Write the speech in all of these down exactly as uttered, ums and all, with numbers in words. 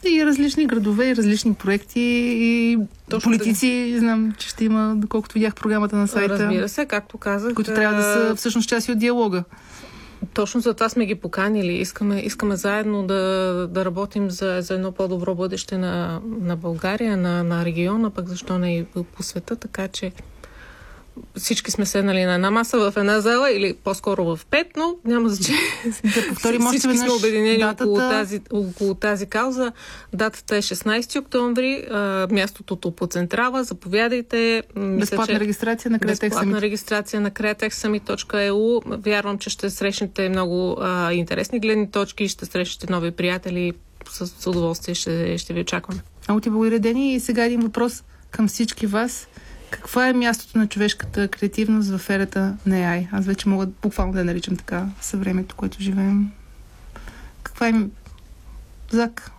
и различни градове, и различни проекти, и точно политици. Да... Знам, че ще има, доколкото видях програмата на сайта. Разбира се, както казах. Които трябва да са всъщност части от диалога. Точно за това сме ги поканили. Искаме, искаме заедно да, да работим за, за едно по-добро бъдеще на, на България, на, на региона, пък защо не и по света, така че всички сме седнали на една маса в една зала или по-скоро в пет, но няма значение. Да повторим още всички сме обединени датата... около, тази, около тази кауза. Датата е шестнайсети октомври, а, мястото по Централа. Заповядайте. Безплатна че... регистрация на Createx Summit. Безплатна регистрация на createx summit точка e u. Вярвам, че ще срещнете много а, интересни гледни точки, ще срещнете нови приятели. С, с удоволствие ще, ще ви очакваме. Много ти благодаря, Дени. И сега един въпрос към всички вас. Каква е мястото на човешката креативност в ерата на Ей Ай? Аз вече мога буквално да наричам така съвремето, което живеем. Каква е... Зак?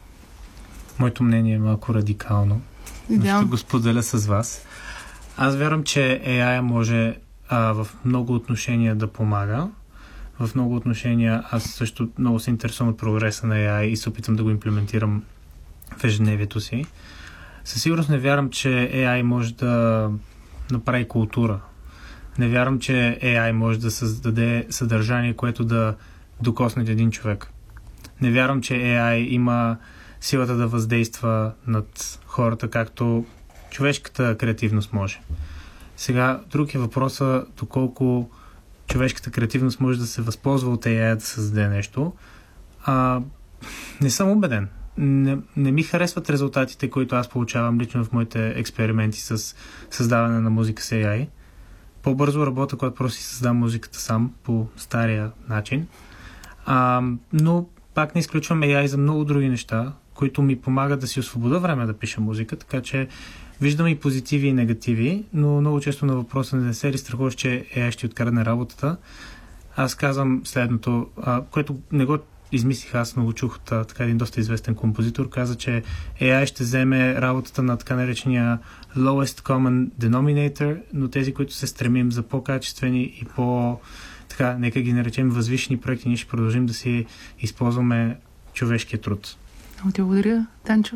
Моето мнение е малко радикално. Идеално. Ще го споделя с вас. Аз вярвам, че Ей Ай може а, в много отношения да помага. В много отношения аз също много се интересувам от прогреса на Ей Ай и се опитвам да го имплементирам в ежедневието си. Със сигурност не вярвам, че Ей Ай може да направи култура. Не вярвам, че Ей Ай може да създаде съдържание, което да докосне един човек. Не вярвам, че Ей Ай има силата да въздейства над хората, както човешката креативност може. Сега, друг е въпросът, доколко човешката креативност може да се възползва от Ей Ай да създаде нещо. А, не съм убеден. Не, не ми харесват резултатите, които аз получавам лично в моите експерименти с създаване на музика с Ей Ай. По-бързо работя, когато просто си създам музиката сам по стария начин. А, но пак не изключвам Ей Ай за много други неща, които ми помагат да си освобода време да пиша музика, така че виждам и позитиви и негативи, но много често на въпроса не се ли страхуваш, че Ей Ай ще открадне работата. Аз казвам следното, а, което не го измислих, аз много чух от така един доста известен композитор, каза, че Ей Ай ще вземе работата на така наречения lowest common denominator, но тези, които се стремим за по-качествени и по, така, нека ги наречем възвишени проекти, ние ще продължим да си използваме човешкия труд. Много ти благодаря, Танчо.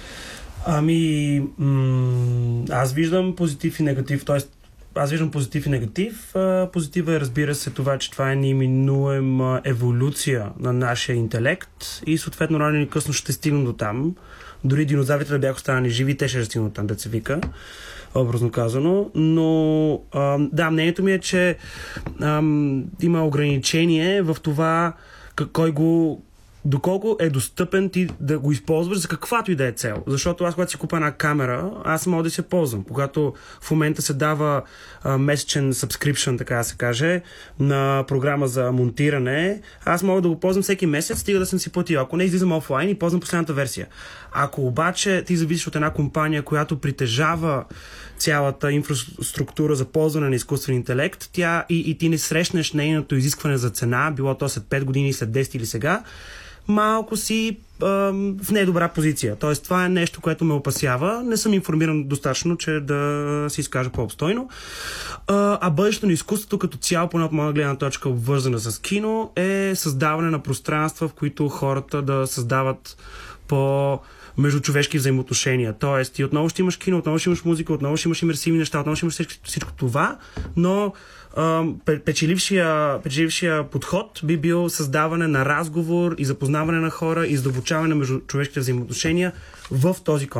Ами, м- аз виждам позитив и негатив, т.е. аз виждам позитив и негатив. Позитива е, разбира се, това, че това е неименуема еволюция на нашия интелект и съответно рано или късно ще стигнем до там. Дори динозаврите да бяха останали живи, те ще стигнат там, да се вика, образно казано. Но да, мнението ми е, че ам, има ограничение в това кой го доколко е достъпен ти да го използваш за каквато и да е цел. Защото аз, когато си купа една камера, аз мога да се ползвам. Когато в момента се дава а, месечен subscription, така да се каже, на програма за монтиране, аз мога да го ползвам всеки месец, стига да съм си платил. Ако не, излизам офлайн и ползвам последната версия. Ако обаче ти зависиш от една компания, която притежава цялата инфраструктура за ползване на изкуствен интелект, тя и, и ти не срещнеш нейното изискване за цена, било то след пет години, след десет или сега, малко си а, в недобра позиция. Тоест, това е нещо, което ме опасява. Не съм информиран достатъчно, че да си изкажа по-обстойно. А, а бъдещето на изкуството като цяло, поне от моя гледна точка, обвързана с кино, е създаване на пространства, в които хората да създават по междучовешки взаимоотношения. Тоест, ти отново ще имаш кино, отново ще имаш музика, отново ще имаш имерсивни неща, отново ще имаш всичко, всичко това, но Печелившия, печелившия подход би бил създаване на разговор и запознаване на хора и задълбочаване между човешките взаимоотношения в този контекст.